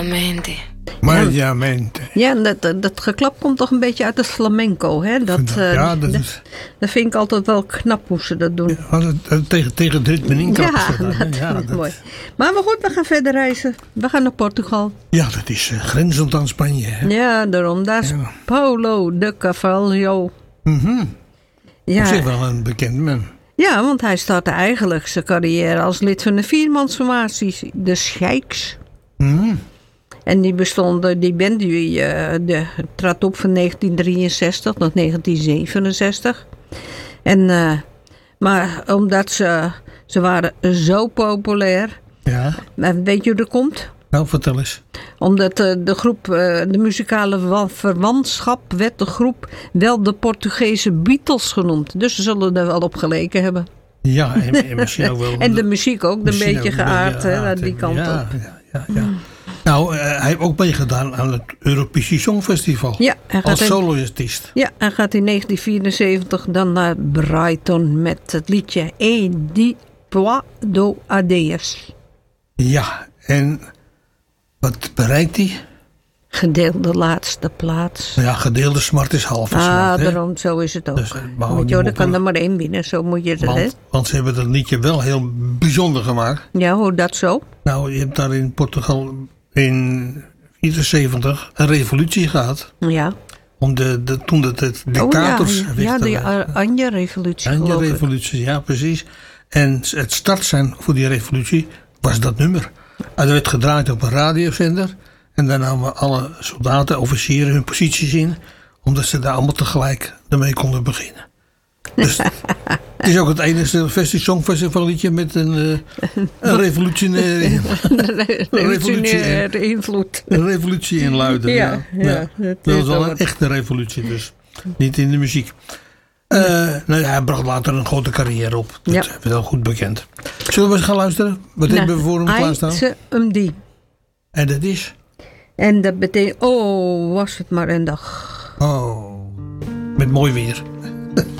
Mediamente. Mediamente. Ja, en dat geklap komt toch een beetje uit het flamenco, hè? Dat vind ik altijd wel knap hoe ze dat doen. Ja, tegen het ritme inklappen. Dat is mooi. Maar goed, we gaan verder reizen. We gaan naar Portugal. Ja, dat is grenzend aan Spanje. Hè? Ja, daarom. Daar is Paulo de Carvalho. Ja. Op zich wel een bekend man. Ja, want hij startte eigenlijk zijn carrière als lid van de viermansformatie, de Sheiks. En die band trad op van 1963 tot 1967. Maar omdat ze waren zo populair. Ja. Weet je hoe dat komt? Nou, vertel eens. Omdat de groep, de muzikale verwantschap, werd de groep wel de Portugese Beatles genoemd. Dus ze zullen er wel op geleken hebben. Ja, en misschien ook wel. En de muziek ook, een beetje geaard naar die kant op. Ja. Nou, hij heeft ook meegedaan aan het Eurovisie Songfestival. Ja, als soloartiest. Ja, hij gaat in 1974 dan naar Brighton met het liedje E di Poado Adeus. Ja, en wat bereikt hij? Gedeelde laatste plaats. Ja, gedeelde smart is halve smart. Daarom, zo is het ook. Dus, er kan er maar één winnen, zo moet je het. Want ze hebben dat liedje wel heel bijzonder gemaakt. Ja, hoe dat zo? Nou, je hebt daar in Portugal in 1974 een revolutie gehad. Ja. Om toen de dictators... de Anja-revolutie. Anja-revolutie, ja, precies. En het startsein voor die revolutie was dat nummer. En dat werd gedraaid op een radiozender. En daar namen alle soldaten, officieren hun posities in. Omdat ze daar allemaal tegelijk ermee konden beginnen. Dus het is ook het enige Songfestival liedje met een revolutionaire invloed. Een revolutie in luiden. Ja. Dat was wel een echte revolutie dus. Niet in de muziek. Hij bracht later een grote carrière op. Dat is wel goed bekend. Zullen we eens gaan luisteren? Wat hebben we voor hem klaarstaan? Die. En dat is? En dat betekent, was het maar een dag. Met mooi weer.